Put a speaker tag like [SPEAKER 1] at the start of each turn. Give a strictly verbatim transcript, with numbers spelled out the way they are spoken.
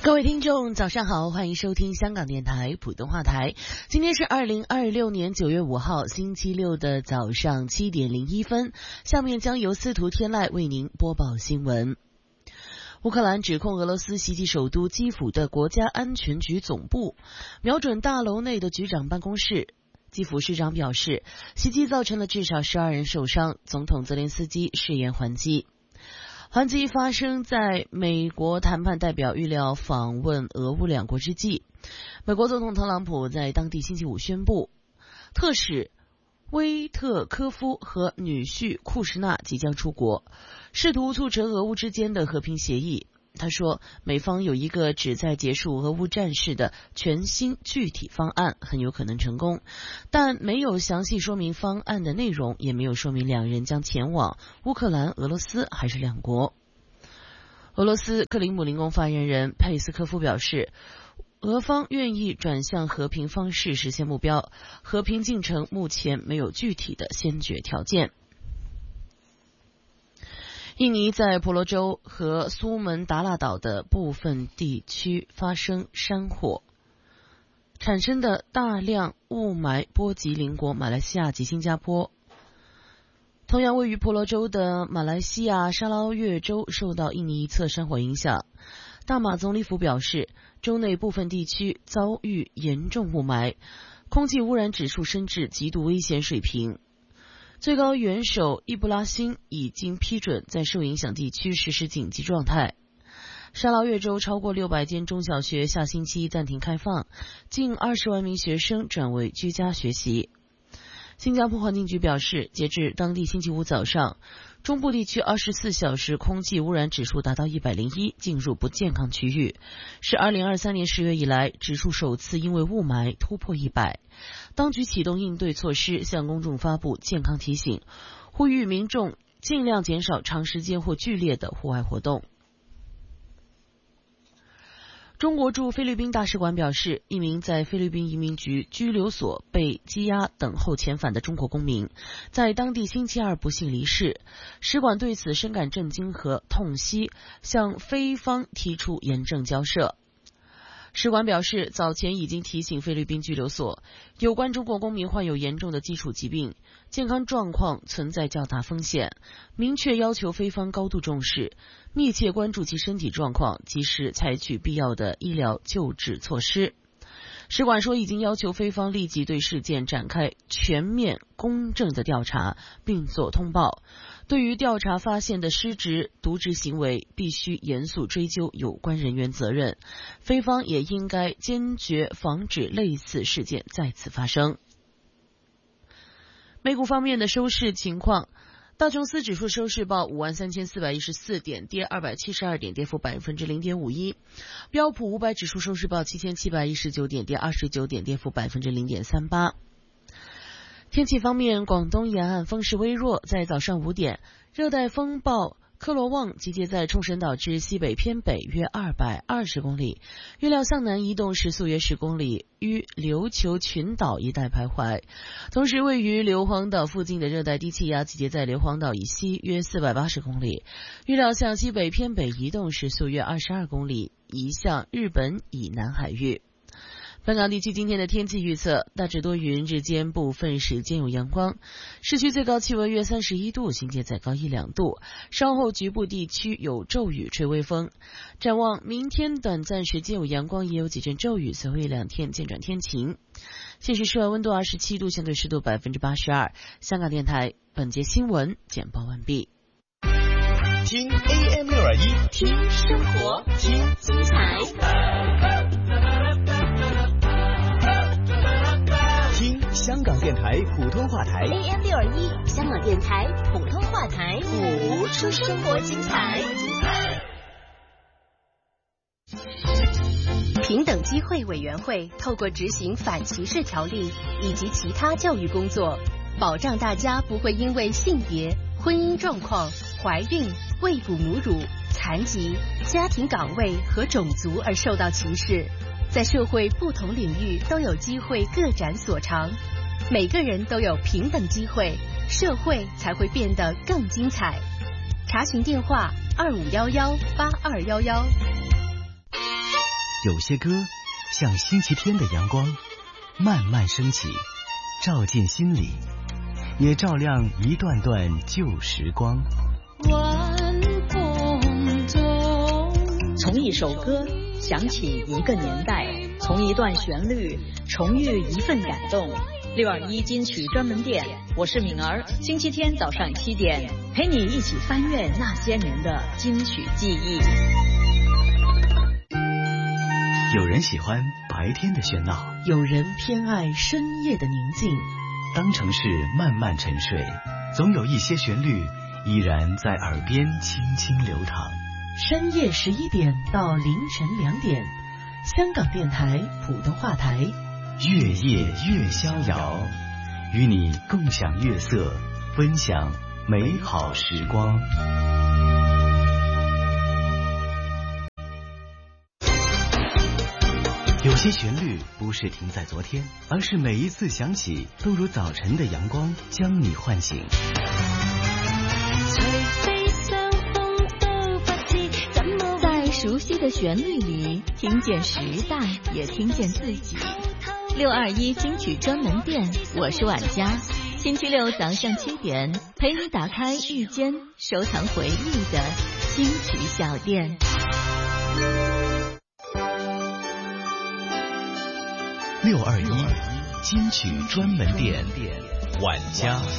[SPEAKER 1] 各位听众早上好，欢迎收听香港电台普通话台。今天是二零二六年九月五号星期六的早上七点零一分，下面将由司徒天籁为您播报新闻。乌克兰指控俄罗斯袭击首都基辅的国家安全局总部，瞄准大楼内的局长办公室。基辅市长表示，袭击造成了至少十二人受伤，总统泽连斯基誓言还击。还击发生在美国谈判代表预料访问俄乌两国之际，美国总统特朗普在当地星期五宣布，特使威特科夫和女婿库什纳即将出国，试图促成俄乌之间的和平协议。他说，美方有一个旨在结束俄乌战事的全新具体方案，很有可能成功，但没有详细说明方案的内容，也没有说明两人将前往乌克兰、俄罗斯还是两国。俄罗斯克林姆林宫发言人佩斯科夫表示，俄方愿意转向和平方式实现目标，和平进程目前没有具体的先决条件。印尼在婆罗洲和苏门答腊岛的部分地区发生山火，产生的大量雾霾波及邻国马来西亚及新加坡。同样位于婆罗洲的马来西亚沙捞越州受到印尼一侧山火影响，大马总理府表示，州内部分地区遭遇严重雾霾，空气污染指数升至极度危险水平。最高元首易布拉欣已经批准在受影响地区实施紧急状态。沙捞越州超过六百间中小学下星期暂停开放，近二十万名学生转为居家学习。新加坡环境局表示，截至当地星期五早上，中部地区二十四小时空气污染指数达到一百零一，进入不健康区域，是二零二三年十月以来指数首次因为雾霾突破一百。当局启动应对措施，向公众发布健康提醒，呼吁民众尽量减少长时间或剧烈的户外活动。中国驻菲律宾大使馆表示，一名在菲律宾移民局拘留所被羁押等候遣返的中国公民，在当地星期二不幸离世。使馆对此深感震惊和痛惜，向菲方提出严正交涉。使馆表示，早前已经提醒菲律宾拘留所，有关中国公民患有严重的基础疾病，健康状况存在较大风险，明确要求菲方高度重视，密切关注其身体状况，及时采取必要的医疗救治措施。使馆说，已经要求菲方立即对事件展开全面公正的调查，并作通报。对于调查发现的失职、渎职行为，必须严肃追究有关人员责任。菲方也应该坚决防止类似事件再次发生。美股方面的收市情况，道琼斯指数收市报五万三千四百一十四点，跌二百七十二点，跌幅百分之零点五一。标普五百指数收市报七千七百一十九点，跌二十九点，跌幅百分之零点三八。天气方面，广东沿岸风势微弱，在早上五点，热带风暴科罗旺集结在冲绳岛至西北偏北约二百二十公里，预料向南移动时速约十公里，于琉球群岛一带徘徊。同时，位于硫磺岛附近的热带低气压集结在硫磺岛以西约四百八十公里，预料向西北偏北移动时速约二十二公里，移向日本以南海域。本港地区今天的天气预测，大致多云，日间部分时间有阳光，市区最高气温约三十一度，新界再高一两度，稍后局部地区有骤雨，吹微风。展望明天短暂时间有阳光，也有几阵骤雨，随后一两天渐转天晴。现时室外温度二十七度，相对湿度百分之八十二。香港电台本节新闻简报完毕。
[SPEAKER 2] 听 A M 六二一，
[SPEAKER 3] 听生活，听精彩。
[SPEAKER 2] 听香港电台普通话台
[SPEAKER 3] A M 六二一，香港电台普通话台，谱出生活精彩。平等机会委员会透过执行反歧视条例以及其他教育工作，保障大家不会因为性别、婚姻状况、怀孕、喂哺母乳、残疾、家庭岗位和种族而受到歧视，在社会不同领域都有机会各展所长。每个人都有平等机会，社会才会变得更精彩。查询电话二五幺幺八二幺幺。
[SPEAKER 2] 有些歌像星期天的阳光，慢慢升起，照进心里，也照亮一段段旧时光。
[SPEAKER 4] 晚风中，
[SPEAKER 5] 从一首歌想起一个年代，从一段旋律重遇一份感动。六二一金曲专门店，我是敏儿，星期天早上七点，陪你一起翻阅那些年的金曲记忆。
[SPEAKER 2] 有人喜欢白天的喧闹，
[SPEAKER 1] 有人偏爱深夜的宁静。
[SPEAKER 2] 当城市慢慢沉睡，总有一些旋律依然在耳边轻轻流淌。
[SPEAKER 1] 深夜十一点到凌晨两点，香港电台普通话台，
[SPEAKER 2] 月夜月逍遥，与你共享月色，分享美好时光。有些旋律不是停在昨天，而是每一次响起，都如早晨的阳光将你唤醒。
[SPEAKER 3] 在熟悉的旋律里，听见时代，也听见自己。六二一金曲专门店，我是婉佳。星期六早上七点，陪你打开一间收藏回忆的金曲小店。
[SPEAKER 2] 六二一金曲专门店，婉佳。